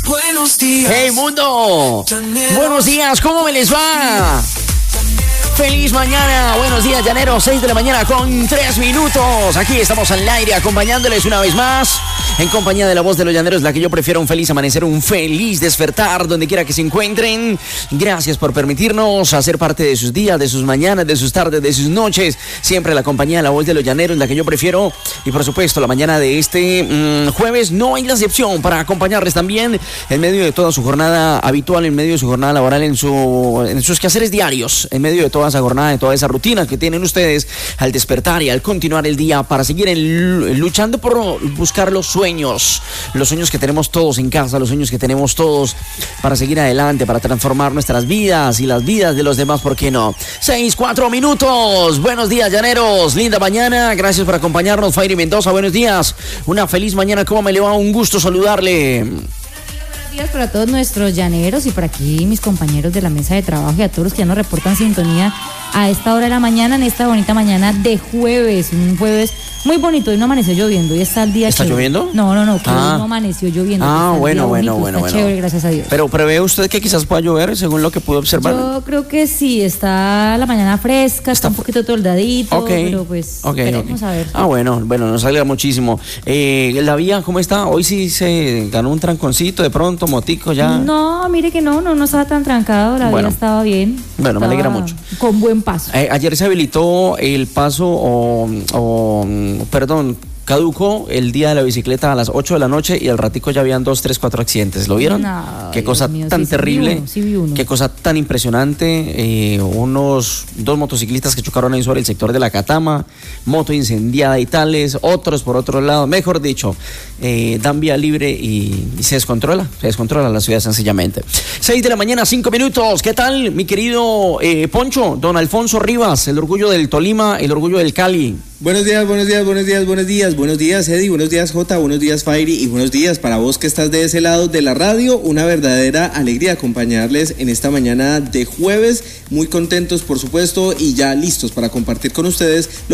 Buenos días. ¡Hey, mundo! Buenos días, ¿cómo me les va? ¡Feliz mañana! Buenos días, llaneros, 6 de la mañana con 3 minutos. Aquí estamos al aire acompañándoles una vez más. En compañía de la voz de los llaneros, la que yo prefiero, un feliz amanecer, un feliz despertar, donde quiera que se encuentren. Gracias por permitirnos hacer parte de sus días, de sus mañanas, de sus tardes, de sus noches. Siempre la compañía de la voz de los llaneros, la que yo prefiero. Y por supuesto, la mañana de este jueves no hay la excepción para acompañarles también en medio de toda su jornada habitual, en medio de su jornada laboral, en sus quehaceres diarios, en medio de toda esa jornada, de toda esa rutina que tienen ustedes al despertar y al continuar el día para seguir luchando por buscar los sueños que tenemos todos en casa, los sueños que tenemos todos para seguir adelante, para transformar nuestras vidas y las vidas de los demás, ¿por qué no? 6:04 minutos. Buenos días, llaneros, linda mañana, gracias por acompañarnos. Fairy Mendoza, buenos días, una feliz mañana, ¿cómo me le va? Un gusto saludarle. Días para todos nuestros llaneros y por aquí mis compañeros de la mesa de trabajo y a todos los que ya nos reportan sintonía a esta hora de la mañana, en esta bonita mañana de jueves, un jueves muy bonito. Hoy no amaneció lloviendo, hoy está el día. ¿Está lloviendo? No, que hoy no amaneció lloviendo. Bueno. Chévere, gracias a Dios. Pero ¿prevé usted que quizás pueda llover según lo que pudo observar? Yo creo que sí, está la mañana fresca, está un poquito toldadito, pero pues queremos a ver. Bueno, nos alegra muchísimo. ¿La vía cómo está? Hoy sí se ganó un tranconcito de pronto, motico ya. No, mire que no estaba tan trancado, la vía estaba bien. Bueno, me alegra mucho. Con buen paso. Ayer se habilitó el paso caducó el día de la bicicleta a las 8 de la noche y al ratico ya habían 2, 3, 4 accidentes. ¿Lo vieron? Qué cosa tan terrible, vi uno. Qué cosa tan impresionante. Dos motociclistas que chocaron ahí sobre el sector de la Catama, moto incendiada y tales, otros por otro lado. Mejor dicho, dan vía libre y se descontrola la ciudad sencillamente. 6 de la mañana, 5 minutos. ¿Qué tal, mi querido Poncho? Don Alfonso Rivas, el orgullo del Tolima, el orgullo del Cali. Buenos días, Eddie, buenos días, Jota, buenos días, Fairy, y buenos días para vos que estás de ese lado de la radio. Una verdadera alegría acompañarles en esta mañana de jueves, muy contentos, por supuesto, y ya listos para compartir con ustedes